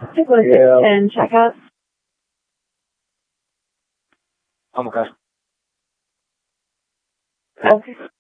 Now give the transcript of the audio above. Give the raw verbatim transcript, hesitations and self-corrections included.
Take one six ten, check out. I'm okay. Okay.